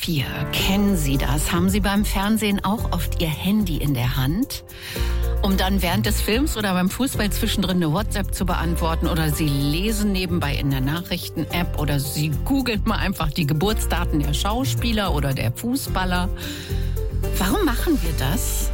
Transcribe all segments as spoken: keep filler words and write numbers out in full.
vier. Kennen Sie das? Haben Sie beim Fernsehen auch oft Ihr Handy in der Hand, um dann während des Films oder beim Fußball zwischendrin eine WhatsApp zu beantworten, oder Sie lesen nebenbei in der Nachrichten-App, oder Sie googeln mal einfach die Geburtsdaten der Schauspieler oder der Fußballer. Warum machen wir das?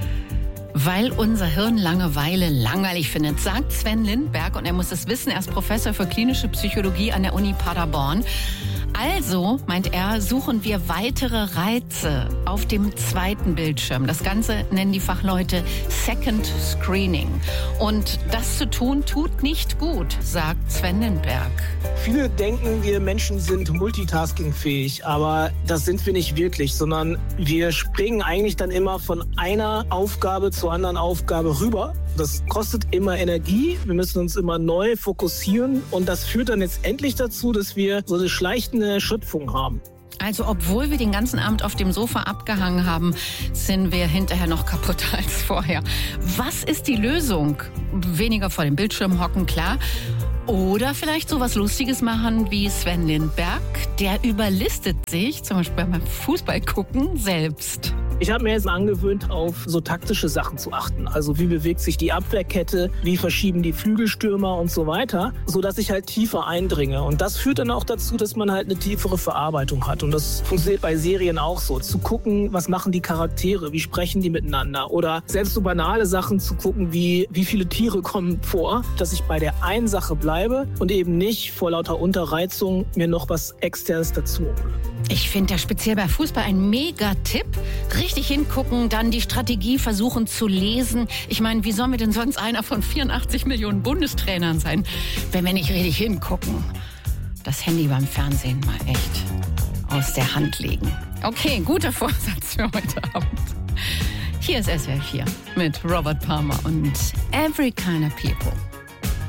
Weil unser Hirn Langeweile langweilig findet, sagt Sven Lindberg, und er muss es wissen, er ist Professor für klinische Psychologie an der Uni Paderborn. Also, meint er, suchen wir weitere Reize auf dem zweiten Bildschirm. Das Ganze nennen die Fachleute Second Screening. Und das zu tun, tut nicht gut, sagt Sven Lindberg. Viele denken, wir Menschen sind multitaskingfähig, aber das sind wir nicht wirklich, sondern wir springen eigentlich dann immer von einer Aufgabe zur anderen Aufgabe rüber. Das kostet immer Energie, wir müssen uns immer neu fokussieren, und das führt dann letztendlich dazu, dass wir so eine schleichende Erschöpfung haben. Also obwohl wir den ganzen Abend auf dem Sofa abgehangen haben, sind wir hinterher noch kaputter als vorher. Was ist die Lösung? Weniger vor dem Bildschirm hocken, klar. Oder vielleicht so was Lustiges machen wie Sven Lindberg. Der überlistet sich, zum Beispiel beim Fußball gucken, selbst. Ich habe mir jetzt angewöhnt, auf so taktische Sachen zu achten. Also wie bewegt sich die Abwehrkette, wie verschieben die Flügelstürmer und so weiter, sodass ich halt tiefer eindringe. Und das führt dann auch dazu, dass man halt eine tiefere Verarbeitung hat. Und das funktioniert bei Serien auch so. Zu gucken, was machen die Charaktere, wie sprechen die miteinander. Oder selbst so banale Sachen zu gucken, wie, wie viele Tiere kommen vor, dass ich bei der einen Sache bleibe und eben nicht vor lauter Unterreizung mir noch was Externes dazu hole. Ich finde ja speziell bei Fußball ein Mega-Tipp. Richtig hingucken, dann die Strategie versuchen zu lesen. Ich meine, wie soll mir denn sonst einer von vierundachtzig Millionen Bundestrainern sein, wenn wir nicht richtig hingucken? Das Handy beim Fernsehen mal echt aus der Hand legen. Okay, guter Vorsatz für heute Abend. Hier ist S W R vier mit Robert Palmer und Every Kind of People.